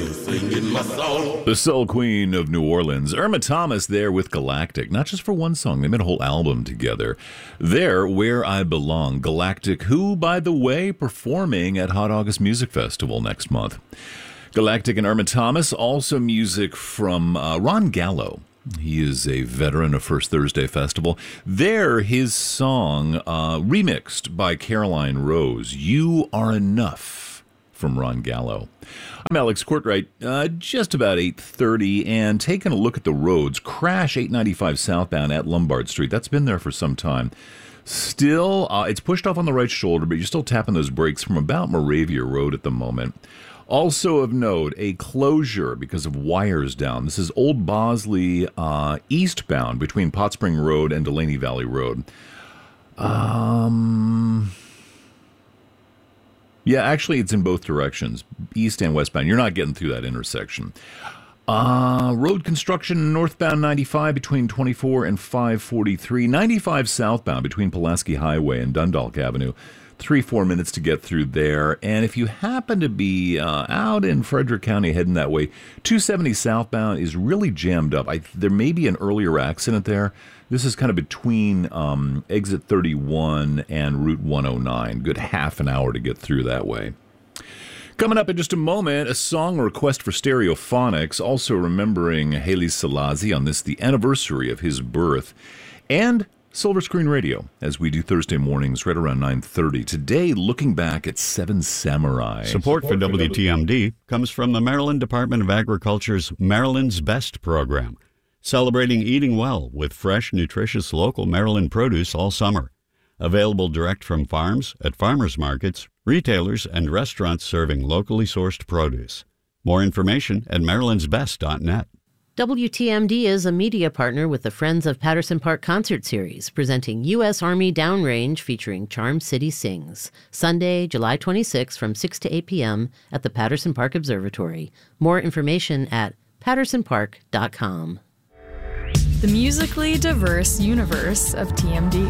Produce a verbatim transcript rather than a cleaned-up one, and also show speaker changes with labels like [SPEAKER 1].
[SPEAKER 1] singing my song.
[SPEAKER 2] The soul queen of New Orleans, Irma Thomas, there with Galactic. Not just for one song, they made a whole album together. There, Where I Belong. Galactic, who, by the way, performing at Hot August Music Festival next month. Galactic and Irma Thomas, also music from uh, Ron Gallo. He is a veteran of First Thursday Festival. There, his song, uh, remixed by Caroline Rose, You Are Enough, from Ron Gallo. I'm Alex Courtwright, uh, just about eight thirty, and taking a look at the roads. Crash eight ninety-five southbound at Lombard Street. That's been there for some time. Still, uh, it's pushed off on the right shoulder, but you're still tapping those brakes from about Moravia Road at the moment. Also of note, a closure because of wires down. This is Old Bosley uh, eastbound between Pot Spring Road and Delaney Valley Road. Um, yeah, actually, it's in both directions, east and westbound. You're not getting through that intersection. Uh, road construction northbound ninety-five between twenty-four and five forty-three. ninety-five southbound between Pulaski Highway and Dundalk Avenue. Three, four minutes to get through there. And if you happen to be uh, out in Frederick County heading that way, two seventy southbound is really jammed up. I, there may be an earlier accident there. This is kind of between um, exit thirty-one and Route one oh nine. Good half an hour to get through that way. Coming up in just a moment, a song request for Stereophonics, also remembering Haile Selassie on this, the anniversary of his birth, and Silver Screen Radio, as we do Thursday mornings right around nine thirty. Today, looking back at Seven Samurai.
[SPEAKER 3] Support for W T M D comes from the Maryland Department of Agriculture's Maryland's Best program, celebrating eating well with fresh, nutritious local Maryland produce all summer. Available direct from farms, at farmers markets, retailers, and restaurants serving locally sourced produce. More information at marylands best dot net.
[SPEAKER 4] W T M D is a media partner with the Friends of Patterson Park concert series, presenting U S Army Downrange featuring Charm City Sings, Sunday, July twenty-sixth from six to eight p.m. at the Patterson Park Observatory. More information at patterson park dot com.
[SPEAKER 5] The musically diverse universe of T M D.